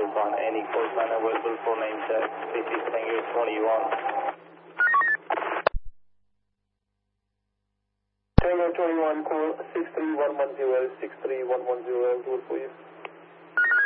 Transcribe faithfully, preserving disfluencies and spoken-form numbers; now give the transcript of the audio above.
on any call sign available for name check. This is Tango twenty-one. Tango twenty-one, call six three one one zero, six three one one zero, good for you.